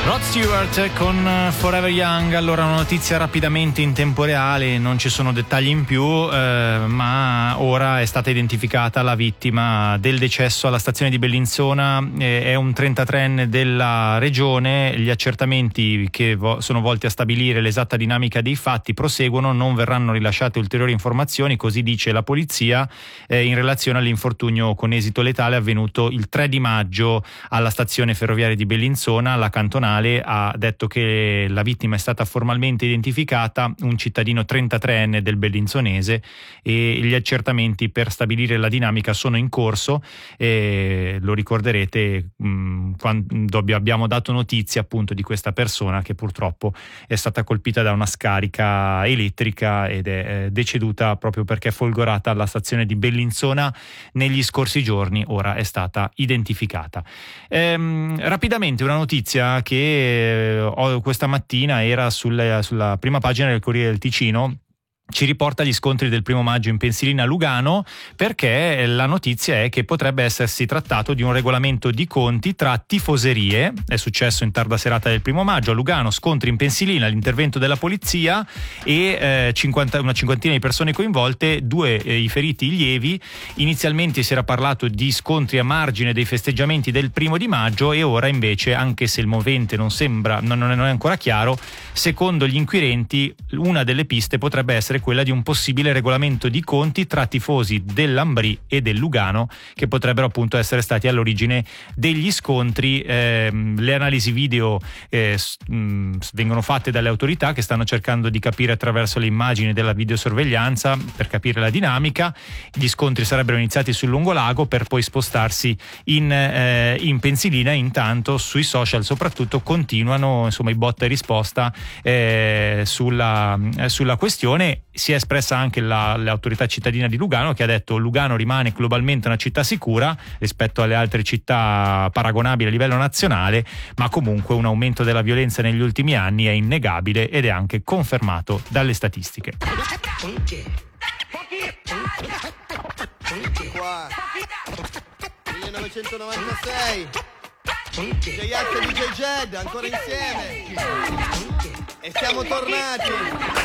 Rod Stewart con Forever Young. Allora, una notizia rapidamente in tempo reale, non ci sono dettagli in più, ma ora è stata identificata la vittima del decesso alla stazione di Bellinzona. È un 33enne della regione. Gli accertamenti che sono volti a stabilire l'esatta dinamica dei fatti proseguono, non verranno rilasciate ulteriori informazioni, così dice la polizia, in relazione all'infortunio con esito letale avvenuto il 3 di maggio alla stazione ferroviaria di Bellinzona. La cantonale ha detto che la vittima è stata formalmente identificata, un cittadino 33enne del bellinzonese, e gli accertamenti per stabilire la dinamica sono in corso. Lo ricorderete quando abbiamo dato notizia appunto di questa persona che purtroppo è stata colpita da una scarica elettrica ed è deceduta proprio perché folgorata alla stazione di Bellinzona negli scorsi giorni. Ora è stata identificata. Rapidamente una notizia che questa mattina era sulla prima pagina del Corriere del Ticino. Ci riporta gli scontri del 1 maggio in Pensilina Lugano, perché la notizia è che potrebbe essersi trattato di un regolamento di conti tra tifoserie. È successo in tarda serata del 1 maggio a Lugano, scontri in Pensilina, l'intervento della polizia e una cinquantina di persone coinvolte, 2 i feriti lievi. Inizialmente si era parlato di scontri a margine dei festeggiamenti del 1 di maggio e ora invece, anche se il movente non è ancora chiaro, secondo gli inquirenti una delle piste potrebbe essere quella di un possibile regolamento di conti tra tifosi dell'Ambrì e del Lugano, che potrebbero appunto essere stati all'origine degli scontri. Le analisi video vengono fatte dalle autorità, che stanno cercando di capire attraverso le immagini della videosorveglianza per capire la dinamica. Gli scontri sarebbero iniziati sul lungolago per poi spostarsi in Pensilina. Intanto sui social soprattutto continuano i botta e risposta sulla questione. Si è espressa anche l'autorità cittadina di Lugano, che ha detto: Lugano rimane globalmente una città sicura rispetto alle altre città paragonabili a livello nazionale, ma comunque un aumento della violenza negli ultimi anni è innegabile ed è anche confermato dalle statistiche. Qua 1996 J-Ax e DJ Jed ancora insieme e siamo tornati.